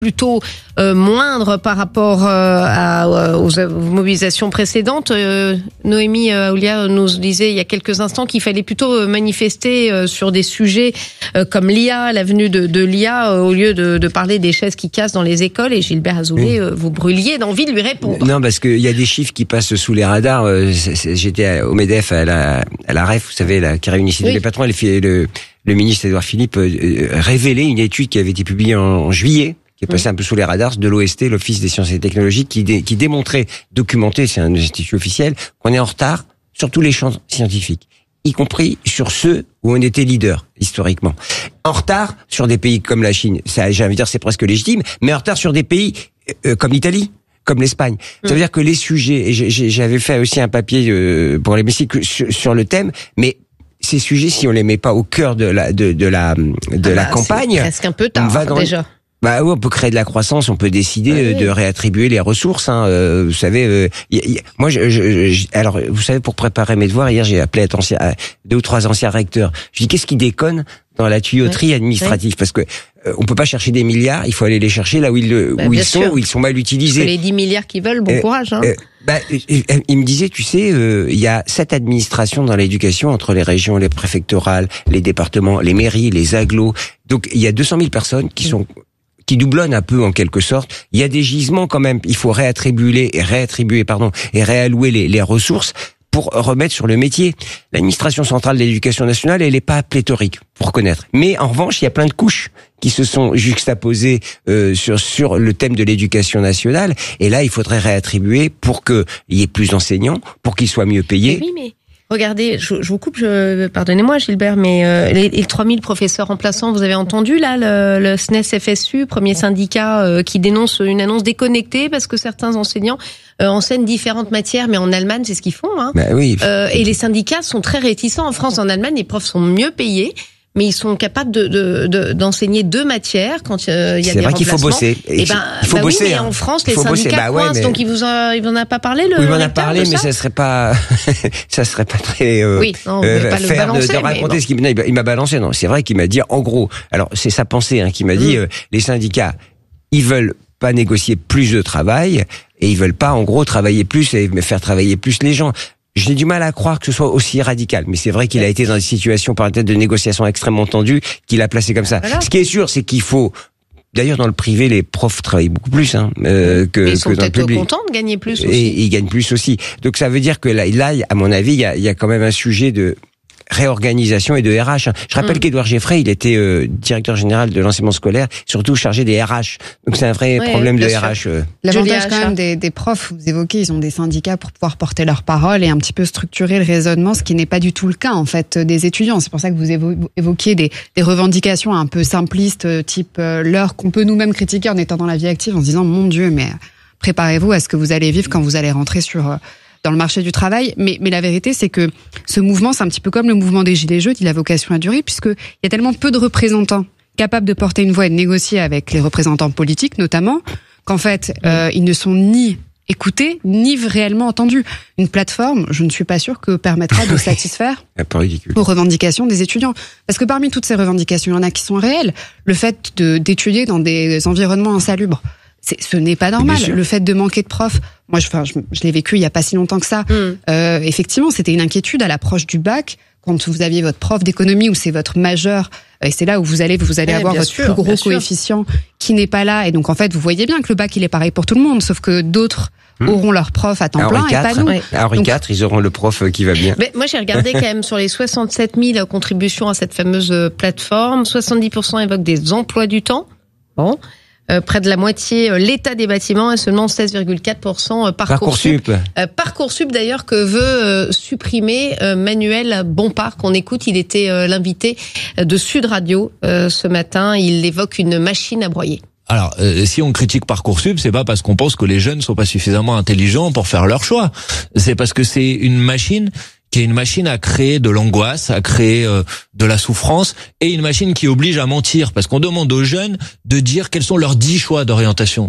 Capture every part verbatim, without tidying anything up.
plutôt euh, moindre par rapport euh, à, aux, aux mobilisations précédentes. Euh, Noémie euh, Aoulia nous disait il y a quelques instants qu'il fallait plutôt manifester euh, sur des sujets euh, comme l'I A, l'avenue de, de l'I A, euh, au lieu de, de parler des chaises qui cassent dans les écoles. Et Gilbert Azoulay, euh, vous brûliez d'envie de lui répondre. Non, parce qu'il y a des chiffres qui passent sous les radars. Euh, c'est, c'est, j'étais au MEDEF à la, à la R E F, vous savez, là, qui réunissait oui. les patrons. Elle fait le, le ministre Édouard Philippe euh, révélait une étude qui avait été publiée en, en juillet, qui est passé un peu sous les radars, de l'O S T, l'Office des sciences et technologies, qui, dé, qui démontrait, documenté, c'est un institut officiel, qu'on est en retard sur tous les champs scientifiques, y compris sur ceux où on était leader, historiquement. En retard sur des pays comme la Chine, ça, j'ai envie de dire, c'est presque légitime, mais en retard sur des pays euh, comme l'Italie, comme l'Espagne. Ça veut mmh. dire que les sujets, et j'avais fait aussi un papier euh, pour l'hémicycle sur, sur le thème, mais ces sujets, si on les met pas au cœur de la, de, de la, de ah la bah, campagne, c'est presque un peu tard, on va dans déjà. Bah oui, on peut créer de la croissance, on peut décider oui, de oui. réattribuer les ressources. Hein, euh, vous savez, euh, y, y, moi, je, je, je, alors vous savez, pour préparer mes devoirs, hier j'ai appelé ancien, deux ou trois anciens recteurs. Je dis qu'est-ce qui déconne dans la tuyauterie oui, administrative oui. Parce que euh, on peut pas chercher des milliards, il faut aller les chercher là où ils, bah, où ils sont, où ils sont mal utilisés. Les dix milliards qu'ils veulent, bon euh, courage. Hein. Euh, bah, il me disait, tu sais, euh, il y a sept administrations dans l'éducation entre les régions, les préfectorales, les départements, les mairies, les agglos. Donc il y a deux cent mille personnes qui sont qui doublonnent un peu en quelque sorte. Il y a des gisements quand même. Il faut réattribuer et réattribuer pardon et réallouer les, les ressources pour remettre sur le métier. L'administration centrale de l'éducation nationale, elle n'est pas pléthorique, pour reconnaître. Mais en revanche, il y a plein de couches qui se sont juxtaposées euh, sur sur le thème de l'éducation nationale. Et là, il faudrait réattribuer pour qu'il y ait plus d'enseignants, pour qu'ils soient mieux payés. Mais oui, mais regardez, je, je vous coupe, je, pardonnez-moi Gilbert, mais euh, les, les trois mille professeurs remplaçants, vous avez entendu là le, le S N E S F S U, premier syndicat euh, qui dénonce une annonce déconnectée parce que certains enseignants euh, enseignent différentes matières, mais en Allemagne c'est ce qu'ils font. Hein. Bah oui. Euh, et les syndicats sont très réticents. En France, en Allemagne, les profs sont mieux payés. Mais ils sont capables de, de, de d'enseigner deux matières quand euh, il y a c'est des remplacements. C'est vrai qu'il faut bosser. Et ben, il faut bah bosser. Oui, mais hein. En France, les syndicats bah ouais, coincent, mais... donc il vous en, il vous en a pas parlé le. Oui, il en a parlé, mais ça serait pas, ça serait pas très. Euh, oui, non, euh, pas le faire balancer, de, de raconter bon. ce qu'il non, il m'a balancé. Non, c'est vrai qu'il m'a dit en gros. Alors c'est sa pensée, hein, qui m'a dit mmh. euh, les syndicats, ils veulent pas négocier plus de travail et ils veulent pas en gros travailler plus et faire travailler plus les gens. J'ai du mal à croire que ce soit aussi radical, mais c'est vrai qu'il a été dans des situations par tête de négociation extrêmement tendues qu'il a placé comme ça. Voilà. Ce qui est sûr, c'est qu'il faut. D'ailleurs, dans le privé, les profs travaillent beaucoup plus hein, euh, que, ils sont que dans le public. Ils sont peut-être contents de gagner plus aussi. Et ils gagnent plus aussi. Donc ça veut dire que là, là à mon avis, il y a, il y a quand même un sujet de réorganisation et de R H. Je rappelle mmh. qu'Édouard Geffray, il était euh, directeur général de l'enseignement scolaire, surtout chargé des R H. Donc c'est un vrai ouais, problème de sûr. R H. Euh. L'avantage quand même des, des profs, vous évoquez, ils ont des syndicats pour pouvoir porter leur parole et un petit peu structurer le raisonnement, ce qui n'est pas du tout le cas en fait des étudiants. C'est pour ça que vous évo- évoquiez des, des revendications un peu simplistes, type euh, l'heure qu'on peut nous-mêmes critiquer en étant dans la vie active, en se disant mon Dieu, mais préparez-vous à ce que vous allez vivre quand vous allez rentrer sur euh, dans le marché du travail, mais, mais la vérité, c'est que ce mouvement, c'est un petit peu comme le mouvement des Gilets jaunes, il a vocation à durer, puisqu'il y a tellement peu de représentants capables de porter une voix et de négocier avec les représentants politiques, notamment, qu'en fait, euh, ils ne sont ni écoutés, ni réellement entendus. Une plateforme, je ne suis pas sûre que permettra de satisfaire aux revendications des étudiants. Parce que parmi toutes ces revendications, il y en a qui sont réelles. Le fait de, d'étudier dans des environnements insalubres, C'est, ce n'est pas normal. Le fait de manquer de profs, moi, je, enfin, je, je l'ai vécu il y a pas si longtemps que ça. Mm. Euh, effectivement, c'était une inquiétude à l'approche du bac, quand vous aviez votre prof d'économie ou c'est votre majeur, et c'est là où vous allez, vous allez ouais, avoir votre sûr, plus gros coefficient sûr. Qui n'est pas là. Et donc, en fait, vous voyez bien que le bac, il est pareil pour tout le monde, sauf que d'autres mm. auront leur prof à temps à plein et pas nous. Ouais. À Henri donc, quatre, ils auront le prof qui va bien. Mais moi, j'ai regardé quand même sur les soixante-sept mille contributions à cette fameuse plateforme, soixante-dix pour cent évoquent des emplois du temps. Bon. Euh, près de la moitié euh, l'état des bâtiments et seulement seize virgule quatre pour cent Parcoursup. Parcoursup, euh, Parcoursup d'ailleurs que veut euh, supprimer euh, Manuel Bompard qu'on écoute. Il était euh, l'invité de Sud Radio euh, ce matin. Il évoque une machine à broyer. Alors, euh, si on critique Parcoursup, c'est pas parce qu'on pense que les jeunes sont pas suffisamment intelligents pour faire leur choix. C'est parce que c'est une machine qui est une machine à créer de l'angoisse, à créer euh, de la souffrance, et une machine qui oblige à mentir, parce qu'on demande aux jeunes de dire quels sont leurs dix choix d'orientation.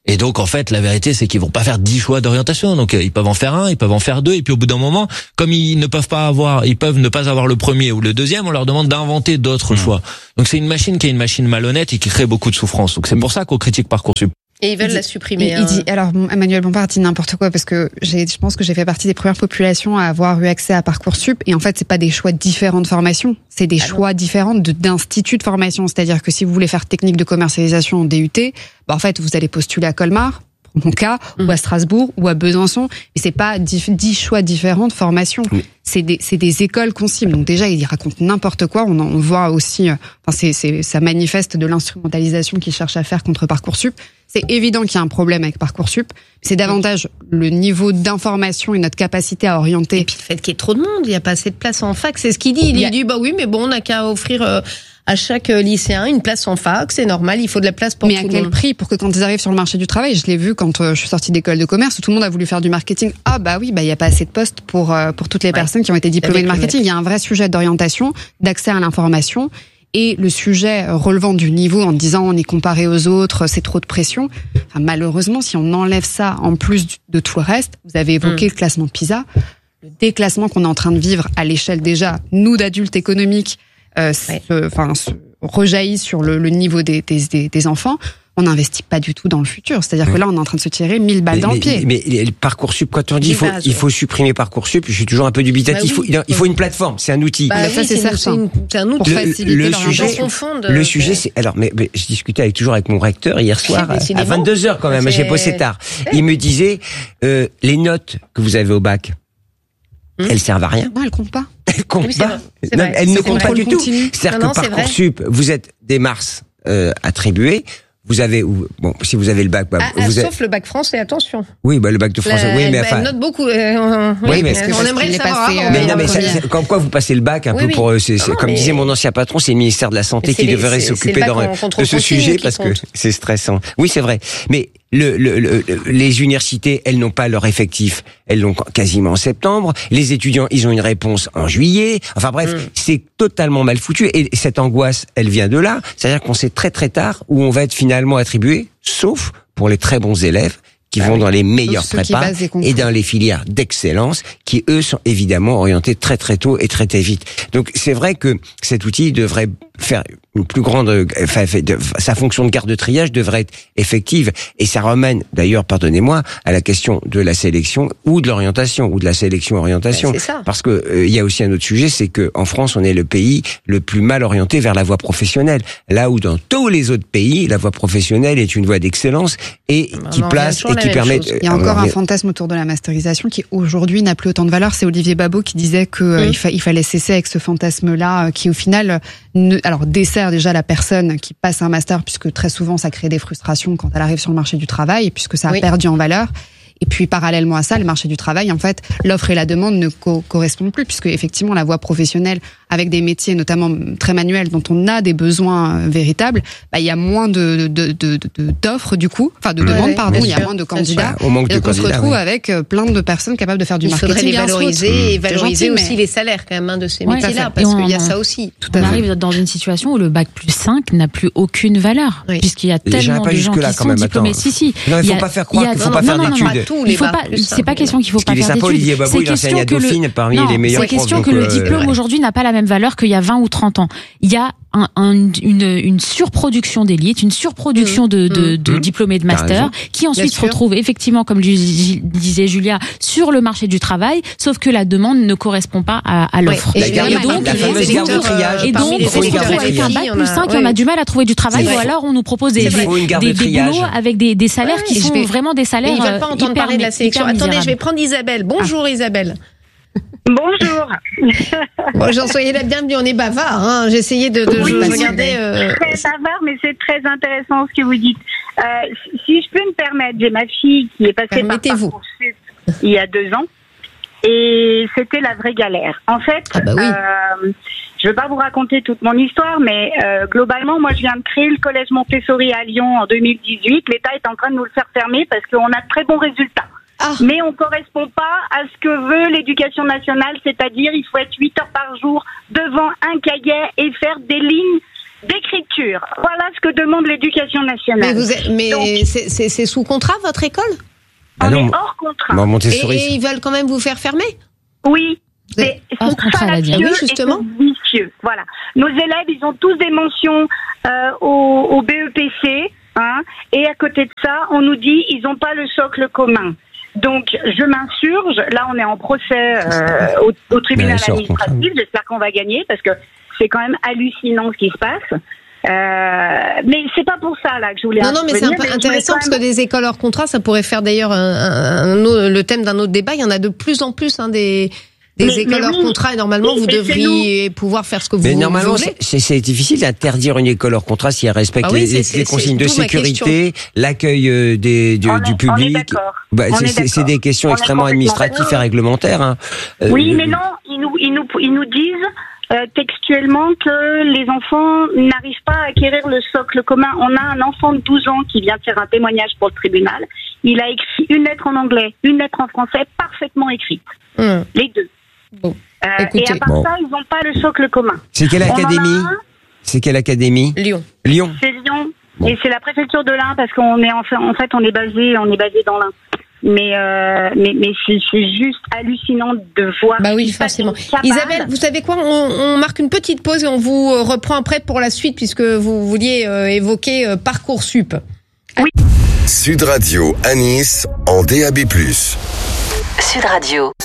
Et donc, en fait, la vérité, c'est qu'ils vont pas faire dix choix d'orientation. Donc, ils peuvent en faire un, ils peuvent en faire deux. Et puis, au bout d'un moment, comme ils ne peuvent pas avoir, ils peuvent ne pas avoir le premier ou le deuxième, on leur demande d'inventer d'autres mmh. choix. Donc, c'est une machine qui est une machine malhonnête et qui crée beaucoup de souffrance. Donc, c'est pour ça qu'on critique Parcoursup. Et ils veulent il la dit, supprimer. Il, hein. il dit, alors, Emmanuel Bompard dit n'importe quoi parce que j'ai, je pense que j'ai fait partie des premières populations à avoir eu accès à Parcoursup. Et en fait, c'est pas des choix différents de formation, c'est des ah choix non. différents de, d'instituts de formation. C'est-à-dire que si vous voulez faire technique de commercialisation en D U T, bah, en fait, vous allez postuler à Colmar, pour mon cas, mmh. ou à Strasbourg, ou à Besançon. Mais c'est pas dix, dix choix différents de formation. Mmh. C'est des, c'est des écoles qu'on cible. Donc déjà, il raconte n'importe quoi. On en on voit aussi, euh, enfin, c'est, c'est, ça manifeste de l'instrumentalisation qu'il cherche à faire contre Parcoursup. C'est évident qu'il y a un problème avec Parcoursup. C'est davantage le niveau d'information et notre capacité à orienter. Et puis le fait qu'il y ait trop de monde, il n'y a pas assez de place en fac. C'est ce qu'il dit. Il, il a... dit, bah oui, mais bon, on n'a qu'à offrir euh, à chaque lycéen une place en fac. C'est normal, il faut de la place pour mais tout le monde. Mais à quel prix pour que quand ils arrivent sur le marché du travail, je l'ai vu quand euh, je suis sortie d'école de commerce, où tout le monde a voulu faire du marketing. Ah bah oui, bah il n'y a pas assez de postes pour, euh, pour toutes les ouais. personnes qui ont été diplômées de marketing. Il y a un vrai sujet d'orientation, d'accès à l'information. Et le sujet relevant du niveau en disant on est comparé aux autres, c'est trop de pression. Enfin, malheureusement, si on enlève ça en plus de tout le reste, vous avez évoqué mmh. le classement PISA, le déclassement qu'on est en train de vivre à l'échelle déjà, nous d'adultes économiques, euh, ouais. se, enfin, se rejaillit sur le, le niveau des, des, des enfants. On n'investit pas du tout dans le futur. C'est-à-dire que là, on est en train de se tirer mille balles mais, dans mais, le pied. Mais, mais Parcoursup, quand on dit il faut, il faut supprimer Parcoursup, je suis toujours un peu dubitatif. Bah oui. il, faut, il faut une plateforme, c'est un outil. Bah ça, oui, c'est, c'est certain. Une, c'est un outil pour le, faciliter le leur sujet, de... le sujet, c'est alors, mais, mais je discutais avec toujours avec mon recteur hier soir à, à vingt-deux heures quand même. C'est... J'ai bossé tard. Il me disait euh, les notes que vous avez au bac, hum. elles servent à rien. Non, elles comptent pas. Elles comptent oui, pas. C'est Non, elles ne comptent pas du tout. Continue. C'est-à-dire non, que non, Parcoursup, vous êtes des mars euh, attribués. Vous avez, bon, si vous avez le bac, bah, ah, vous sauf êtes... le bac français, attention. Oui, bah, le bac de français, la, oui, mais elle, enfin. Elle note beaucoup, euh, oui, oui, mais parce que on aimerait le savoir. Passé, avant, mais non, mais ça, c'est, comme quoi vous passez le bac un oui, peu oui. pour, c'est, c'est, non, comme mais... disait mon ancien patron, c'est le ministère de la Santé qui les, devrait c'est, s'occuper c'est dans, de ce sujet parce que c'est stressant. Oui, c'est vrai. Mais, Le, le, le, les universités, elles n'ont pas leur effectif. Elles l'ont quasiment en septembre. Les étudiants, ils ont une réponse en juillet. Enfin bref, mmh. c'est totalement mal foutu. Et cette angoisse, elle vient de là. C'est-à-dire qu'on sait très très tard où on va être finalement attribué, sauf pour les très bons élèves qui ah vont oui. dans les meilleures prépas et dans les filières d'excellence qui, eux, sont évidemment orientés très très tôt et très très vite. Donc c'est vrai que cet outil devrait faire une plus grande, enfin, sa fonction de garde de triage devrait être effective. Et ça ramène, d'ailleurs, pardonnez-moi, à la question de la sélection ou de l'orientation, ou de la sélection-orientation. Ben, c'est ça. Parce que euh, il y a aussi un autre sujet, c'est que en France, on est le pays le plus mal orienté vers la voie professionnelle. Là où dans tous les autres pays, la voie professionnelle est une voie d'excellence et ben, qui place et qui permet... Chose. Il y a encore un fantasme autour de la masterisation qui, aujourd'hui, n'a plus autant de valeur. C'est Olivier Babot qui disait que mmh. euh, il, fa- il fallait cesser avec ce fantasme-là, euh, qui, au final, ne, alors, dessert déjà la personne qui passe un master, puisque très souvent ça crée des frustrations quand elle arrive sur le marché du travail, puisque ça a oui. perdu en valeur. Et puis parallèlement à ça, le marché du travail, en fait, l'offre et la demande ne co- correspondent plus, puisque effectivement la voie professionnelle, avec des métiers notamment très manuels dont on a des besoins euh, véritables, bah il y a moins de, de, de, de d'offres du coup, enfin de ouais, demandes pardon, il y a moins de candidats. Au manque et donc de on candidats, se retrouve oui. avec plein de personnes capables de faire du il marketing. Il faudrait les valoriser mmh. et valoriser gentil, aussi mais... les salaires quand même hein, de ces ouais, métiers-là, parce qu'il y a ça aussi. Tout on arrive dans une situation où le bac plus cinq n'a plus aucune valeur, oui. puisqu'il y a tellement de gens qui sont diplômés. Si si. Non, il faut pas faire croire qu'il faut pas faire d'études. Il faut pas. C'est pas question qu'il faut pas faire d'études. Olivier Babou, il enseigne à Dauphine parmi les meilleurs profs. C'est question que le diplôme aujourd'hui n'a pas la même valeur qu'il y a vingt ou trente ans. Il y a un, un, une, une surproduction d'élite, une surproduction de, de, de mmh. diplômés de master, qui ensuite se retrouvent effectivement, comme disait Julia, sur le marché du travail, sauf que la demande ne correspond pas à, à l'offre. Ouais, et, et, et donc, la fameuse garde de triage. Et donc, on se retrouve avec un bac plus cinq et on a du mal à trouver du travail, ou alors on nous propose des, des, des boulots avec des, des salaires qui sont vraiment des salaires hyper. Ils veulent pas entendre parler de la sélection. Attendez, je vais prendre Isabelle. Bonjour Isabelle. Bonjour. Bon, j'en soyez la bienvenue, on est bavard. Hein. J'ai essayé de, de oui, je, regarder. Euh... Très bavard, mais c'est très intéressant ce que vous dites. Euh, si je peux me permettre, j'ai ma fille qui est passée par Parcoursup il y a deux ans, et c'était la vraie galère. En fait, ah bah oui. euh, je ne veux pas vous raconter toute mon histoire, mais euh, globalement, moi, je viens de créer le collège Montessori à Lyon en deux mille dix-huit. L'État est en train de nous le faire fermer parce qu'on a de très bons résultats. Ah. Mais on ne correspond pas à ce que veut l'éducation nationale, c'est-à-dire il faut être huit heures par jour devant un cahier et faire des lignes d'écriture. Voilà ce que demande l'éducation nationale. Mais, vous êtes, mais Donc, c'est, c'est, c'est sous contrat, votre école? On ah non, est hors contrat. Bon, et, et ils veulent quand même vous faire fermer? Oui. C'est hors contrat, elle a dit. Oui, justement. Vicieux. Voilà. Nos élèves, ils ont tous des mentions euh, au, au B E P C, hein, et à côté de ça, on nous dit ils n'ont pas le socle commun. Donc, je m'insurge. Là, on est en procès euh, au, au tribunal administratif. J'espère qu'on va gagner parce que c'est quand même hallucinant ce qui se passe. Euh, mais c'est pas pour ça là que je voulais. Non, non, mais c'est un peu intéressant parce que des écoles hors contrat, ça pourrait faire d'ailleurs un, un, un, le thème d'un autre débat. Il y en a de plus en plus hein, des. Des mais, écoles mais hors oui. contrat et normalement mais, vous devriez pouvoir faire ce que vous voulez. Mais normalement c'est, c'est difficile d'interdire une école hors contrat si elle respecte ah oui, les, c'est, les consignes de sécurité, l'accueil des, du, du est, public. Bah, c'est, c'est, c'est des questions on extrêmement administratives et réglementaires. Hein. Oui, euh, mais non, ils nous, ils nous, ils nous disent euh, textuellement que les enfants n'arrivent pas à acquérir le socle commun. On a un enfant de douze ans qui vient faire un témoignage pour le tribunal. Il a écrit une lettre en anglais, une lettre en français, parfaitement écrite. Mmh. Les deux. Bon. Euh, Écoutez, et à part bon. ça, ils n'ont pas le socle commun. C'est quelle académie? C'est quelle académie? Lyon. Lyon. C'est Lyon. Bon. Et c'est la préfecture de l'Ain parce qu'on est en fait, en fait on est basé, on est basé dans l'Ain. Mais euh, mais mais c'est, c'est juste hallucinant de voir. Bah oui, forcément. Isabelle, vous savez quoi? On, on marque une petite pause et on vous reprend après pour la suite puisque vous vouliez euh, évoquer euh, Parcoursup. Oui. Sud Radio à Nice en D A B plus. Sud Radio.